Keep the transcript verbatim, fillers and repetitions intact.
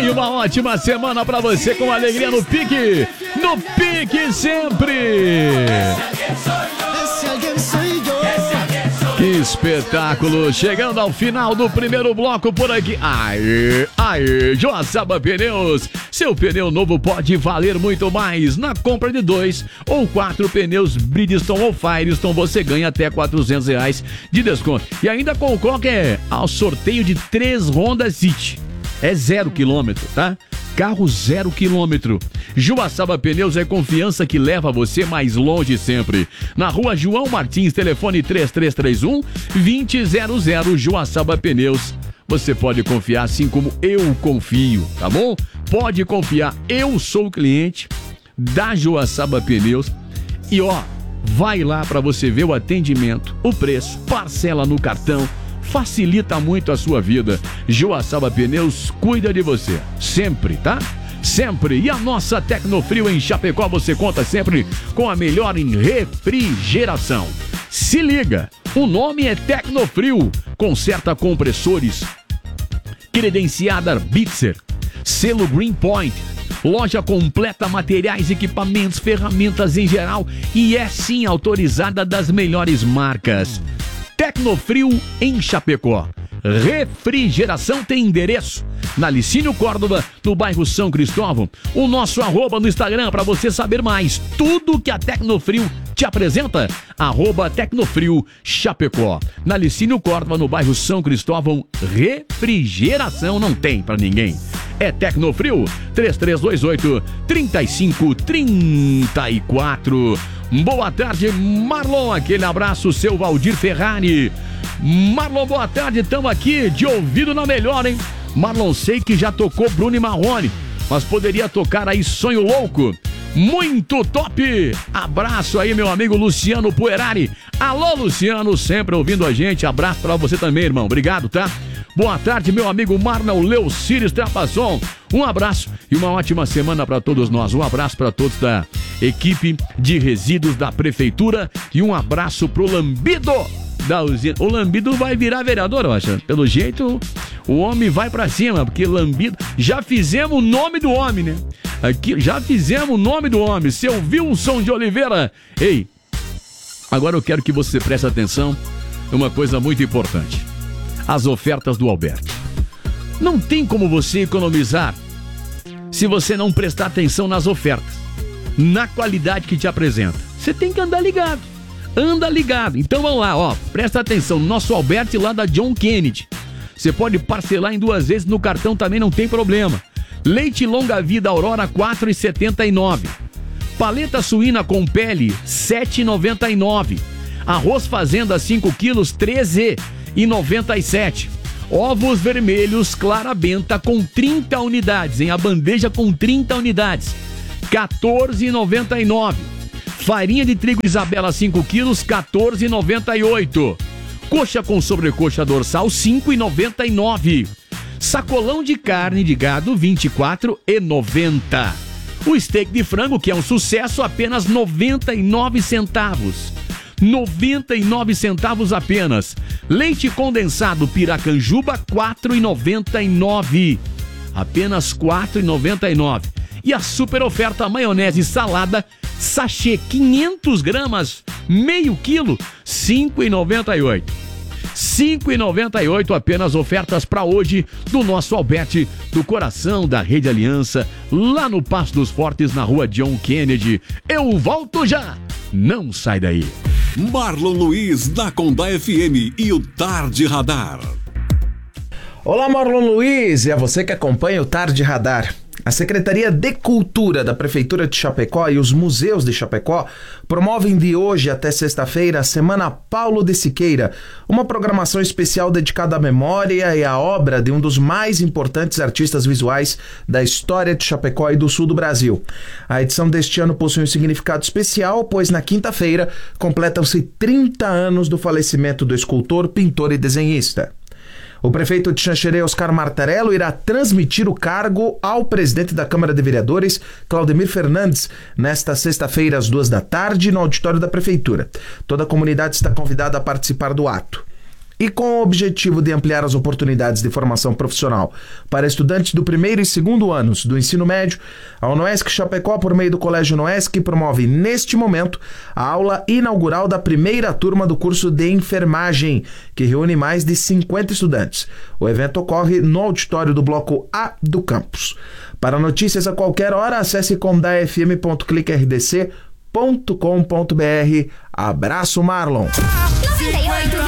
E uma ótima semana pra você com alegria no pique. No pique sempre. Que espetáculo! Chegando ao final do primeiro bloco por aqui. Aê, aê, Joaçaba Pneus. Seu pneu novo pode valer muito mais. Na compra de dois ou quatro pneus Bridgestone ou Firestone, você ganha até quatrocentos reais de desconto. E ainda concorre ao sorteio de três Honda City. É zero quilômetro, tá? Carro zero quilômetro. Joaçaba Pneus é confiança que leva você mais longe sempre. Na rua João Martins, telefone três três três um, dois zero zero zero. Joaçaba Pneus. Você pode confiar assim como eu confio, tá bom? Pode confiar. Eu sou o cliente da Joaçaba Pneus. E ó, vai lá pra você ver o atendimento, o preço, parcela no cartão. Facilita muito a sua vida. Joaçaba Pneus cuida de você. Sempre, tá? Sempre. E a nossa Tecnofrio em Chapecó, você conta sempre com a melhor em refrigeração. Se liga, o nome é Tecnofrio. Conserta compressores. Credenciada Bitzer. Selo Green Point. Loja completa, materiais, equipamentos, ferramentas em geral. E é sim autorizada das melhores marcas. Tecnofrio em Chapecó. Refrigeração tem endereço na Licínio Córdova, no bairro São Cristóvão. O nosso arroba no Instagram para você saber mais. Tudo que a Tecnofrio te apresenta, arroba Tecnofrio Chapecó. Na Licínio Córdova, no bairro São Cristóvão, refrigeração não tem para ninguém. É Tecnofrio, três três dois oito, três cinco três quatro. Boa tarde, Marlon. Aquele abraço, seu Valdir Ferrari. Marlon, boa tarde. Estamos aqui de ouvido na melhor, hein? Marlon, sei que já tocou Bruno e Marrone, mas poderia tocar aí Sonho Louco. Muito top. Abraço aí, meu amigo Luciano Puerari. Alô, Luciano, sempre ouvindo a gente. Abraço pra você também, irmão. Obrigado, tá? Boa tarde, meu amigo Marnel Leucíris Trapasson. Um abraço e uma ótima semana para todos nós. Um abraço para todos da equipe de resíduos da prefeitura e um abraço pro Lambido da usina. O Lambido vai virar vereador, eu acho. Pelo jeito, o homem vai para cima, porque Lambido... Já fizemos o nome do homem, né? Aqui, já fizemos o nome do homem. Seu Wilson de Oliveira. Ei, agora eu quero que você preste atenção em uma coisa muito importante. As ofertas do Alberti. Não tem como você economizar se você não prestar atenção nas ofertas, na qualidade que te apresenta. Você tem que andar ligado. Anda ligado. Então vamos lá, ó. Presta atenção. Nosso Alberti lá da John Kennedy. Você pode parcelar em duas vezes no cartão, também não tem problema. Leite longa vida Aurora quatro reais e setenta e nove centavos. Paleta suína com pele sete reais e noventa e nove centavos. Arroz Fazenda cinco quilos treze reais e noventa e sete centavos. Ovos vermelhos Clara Benta com trinta unidades, em a bandeja com trinta unidades, quatorze reais e noventa e nove centavos. Farinha de trigo Isabela cinco quilos, quatorze reais e noventa e oito centavos. Coxa com sobrecoxa dorsal cinco reais e noventa e nove centavos. Sacolão de carne de gado vinte e quatro reais e noventa centavos. O steak de frango, que é um sucesso, apenas noventa e nove centavos. noventa e nove centavos apenas. Leite condensado Piracanjuba quatro reais e noventa e nove centavos. Apenas quatro reais e noventa e nove centavos. E a super oferta maionese salada sachê quinhentas gramas, meio quilo, cinco reais e noventa e oito centavos. cinco reais e noventa e oito centavos apenas ofertas para hoje do nosso Alberti, do coração da Rede Aliança, lá no Passo dos Fortes, na rua John Kennedy. Eu volto já, não sai daí. Marlon Luiz na Condá F M e o Tarde Radar. Olá, Marlon Luiz, e a você que acompanha o Tarde Radar. A Secretaria de Cultura da Prefeitura de Chapecó e os museus de Chapecó promovem de hoje até sexta-feira a Semana Paulo de Siqueira, uma programação especial dedicada à memória e à obra de um dos mais importantes artistas visuais da história de Chapecó e do sul do Brasil. A edição deste ano possui um significado especial, pois na quinta-feira completam-se trinta anos do falecimento do escultor, pintor e desenhista. O prefeito de Xanxerê, Oscar Martarello, irá transmitir o cargo ao presidente da Câmara de Vereadores, Claudemir Fernandes, nesta sexta-feira, às duas da tarde, no auditório da Prefeitura. Toda a comunidade está convidada a participar do ato. E com o objetivo de ampliar as oportunidades de formação profissional para estudantes do primeiro e segundo anos do ensino médio, a Unoesc Chapecó, por meio do Colégio Unoesc, promove neste momento a aula inaugural da primeira turma do curso de enfermagem, que reúne mais de cinquenta estudantes. O evento ocorre no auditório do Bloco A do campus. Para notícias a qualquer hora, acesse condafm ponto clique r d c ponto com ponto b r. Abraço, Marlon. noventa e oito